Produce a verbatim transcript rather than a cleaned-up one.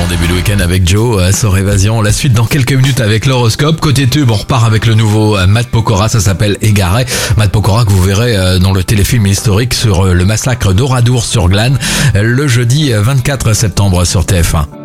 début de week-end avec Joe, euh, sur Évasion. La suite dans quelques minutes avec l'horoscope. Côté tube, on repart avec le nouveau euh, Matt Pokora, ça s'appelle Égaré. Matt Pokora que vous verrez euh, dans le téléfilm historique sur euh, le massacre d'Oradour sur Glane, euh, le jeudi vingt-quatre septembre sur T F un.